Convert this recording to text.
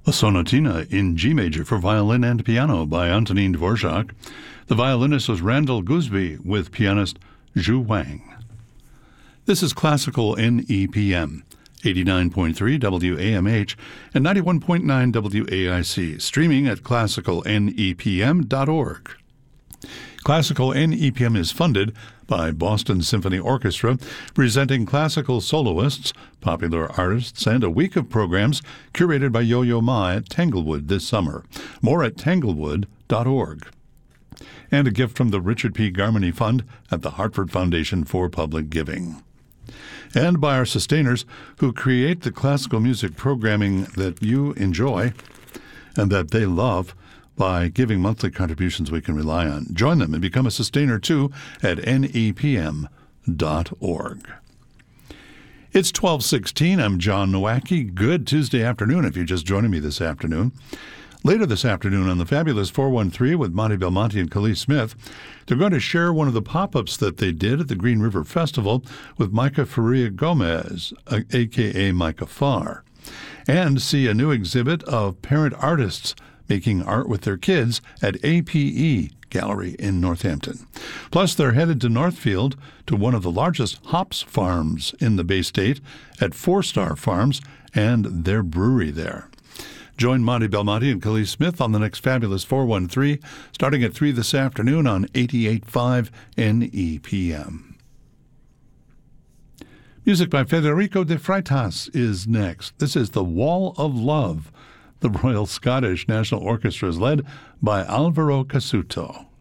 A sonatina in G major for violin and piano by Antonin Dvorak. The violinist was Randall Gooseby with pianist Zhu Wang. This is Classical NEPM, 89.3 WAMH and 91.9 WAIC, streaming at classicalnepm.org. Classical NEPM is funded by Boston Symphony Orchestra, presenting classical soloists, popular artists, and a week of programs curated by Yo-Yo Ma at Tanglewood this summer. More at tanglewood.org. And a gift from the Richard P. Garmany Fund at the Hartford Foundation for Public Giving. And by our sustainers who create the classical music programming that you enjoy and that they love by giving monthly contributions we can rely on. Join them and become a sustainer too at nepm.org. It's 12:16. I'm John Nowacki. Good Tuesday afternoon if you're just joining me this afternoon. Later this afternoon on the Fabulous 413 with Monty Belmonte and Khalees Smith, they're going to share one of the pop-ups that they did at the Green River Festival with Micah Faria Gomez, a.k.a. Micah Farr, and see a new exhibit of parent artists making art with their kids at APE Gallery in Northampton. Plus, they're headed to Northfield to one of the largest hops farms in the Bay State at Four Star Farms and their brewery there. Join Monty Belmonte and Khalees Smith on the next Fabulous 413, starting at 3 this afternoon on 88.5 NEPM. Music by Federico de Freitas is next. This is The Wall of Love. The Royal Scottish National Orchestra is led by Alvaro Casuto.